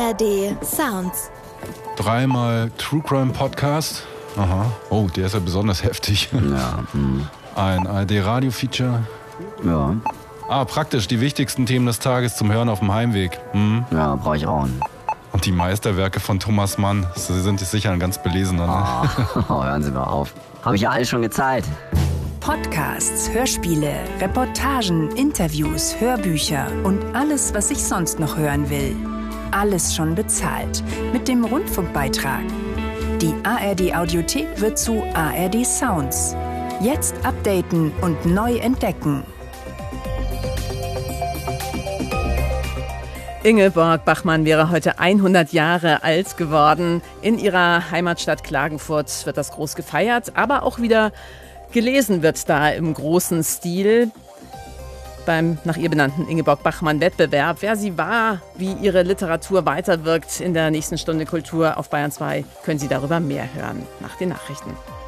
ARD Sounds. Dreimal True Crime Podcast. Aha. Oh, der ist ja besonders heftig. Ja. Ein ARD-Radio-Feature. Ja. Praktisch die wichtigsten Themen des Tages zum Hören auf dem Heimweg. Ja, brauche ich auch. Und die Meisterwerke von Thomas Mann. Sie sind sicher ein ganz belesener. Ne? Oh, hören Sie mal auf. Habe ich ja alles schon gezeigt. Podcasts, Hörspiele, Reportagen, Interviews, Hörbücher und alles, was ich sonst noch hören will. Alles schon bezahlt. Mit dem Rundfunkbeitrag. Die ARD-Audiothek wird zu ARD Sounds. Jetzt updaten und neu entdecken. Ingeborg Bachmann wäre heute 100 Jahre alt geworden. In ihrer Heimatstadt Klagenfurt wird das groß gefeiert, aber auch wieder gelesen wird da im großen Stil beim nach ihr benannten Ingeborg Bachmann-Wettbewerb. Wer sie war, wie ihre Literatur weiterwirkt in der nächsten Stunde Kultur auf Bayern 2, können Sie darüber mehr hören nach den Nachrichten.